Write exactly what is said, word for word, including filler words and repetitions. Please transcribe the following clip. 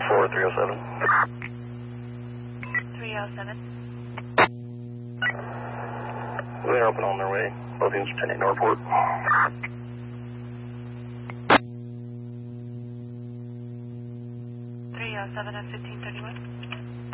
four three oh seven. three oh seven. They're open on their way. Both units are ten eight Northport. three oh seven at fifteen thirty-one.